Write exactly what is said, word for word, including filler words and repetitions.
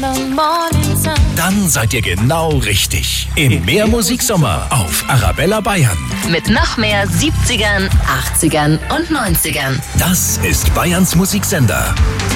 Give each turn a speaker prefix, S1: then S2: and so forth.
S1: Dann seid ihr genau richtig. Im Mehrmusiksommer auf Arabella Bayern.
S2: Mit noch mehr siebzigern, achtzigern und neunzigern.
S1: Das ist Bayerns Musiksender.